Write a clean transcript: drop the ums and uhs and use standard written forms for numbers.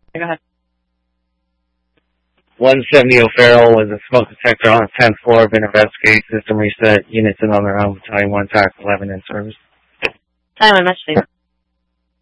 Go ahead. 170 O'Farrell was a smoke detector on the 10th floor. Been investigated. System reset. Units in on their own. Battalion 1 TAC 11 in service. Silent messaging.